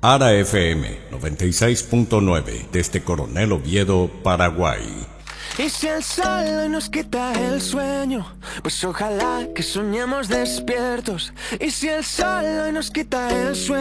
Ara FM 96.9 desde Coronel Oviedo, Paraguay. Y si el sol hoy nos quita el sueño, pues ojalá que soñemos despiertos. Y si el sol hoy nos quita el sueño,